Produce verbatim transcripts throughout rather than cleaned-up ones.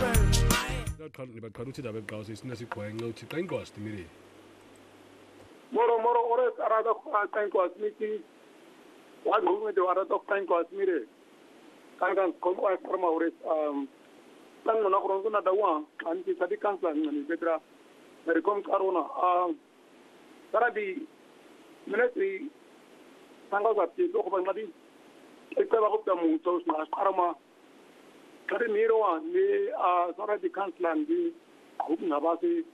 Qhaqha baqala uthi dabe qawsi sinesigwenqe uthi xa inkosi timile. Moro moro ore arada xa inkosi miti. Wagungwe de arada xa inkosi mire. Kangan komo forma ore um tan no nakron kuna dawa anti sadi kansla ngani petra. Dari kom karona um tarabi ministry tanggal sabti to ko bangadi. Ikaba ko tamu to na arama kare miroa ni a sara di kanslan di huk nabasi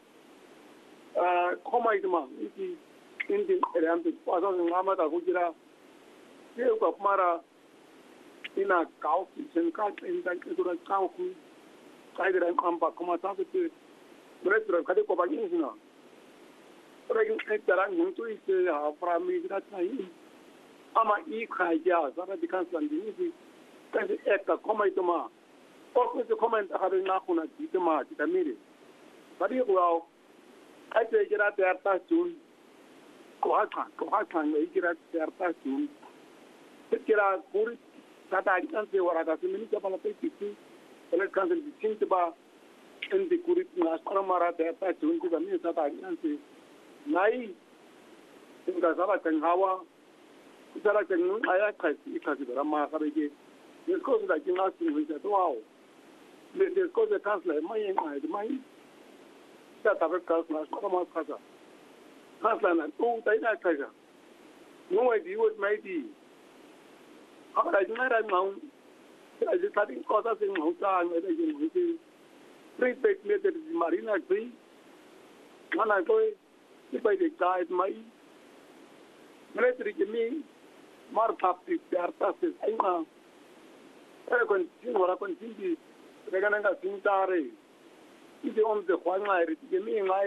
a koma idma iki indi erambi paso ngama ta kujira ke ko mara ina kau sen ka inda kura kau ku kai dira kamba koma ta ke restra kade ko bagi sina regi ekara muntu ise ha frami gra tai ama i khaja sara di kanslan di ni kan ekka koma idma Ook de comment had ik nog een beetje te maken, dat midden. Maar ik wou, ik weet dat de hertas doen, kohakan, kohakan, ik weet dat de hertas doen. Ik kira puri, dat hij kan se wara dat ze me niet hebben laten zien. En het kan ze niet zien te ba, en die kuri naast allemaal de hertas doen, die dan niet dat hij kan se. Nee, in de zala kan hawa, zala kan nu ayat krijgt, ik ga ze er maar gaan je. Dus koos dat je naast hem zegt, wauw. Le cose kansla mai mai mai ta ta kansla ko ma kaza kansla na tu tai na kaza no ai di wat mai di ara ji na ra mau ta ji ta din ko ta sing mau ta ngai da ji mu ji free pet le de marina free mana ko ti pai de ka mai military ke mi mar thap ti pyar ta se ai ma e kon ji wala kon ji Regananga Sintare, if you want the one I read, give me my